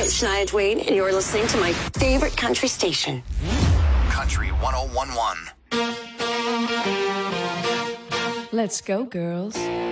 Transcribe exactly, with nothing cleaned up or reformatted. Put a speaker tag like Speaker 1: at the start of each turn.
Speaker 1: it's Shania Twain, and you're listening to my favorite country station.
Speaker 2: Country ten eleven.
Speaker 3: Let's go, girls.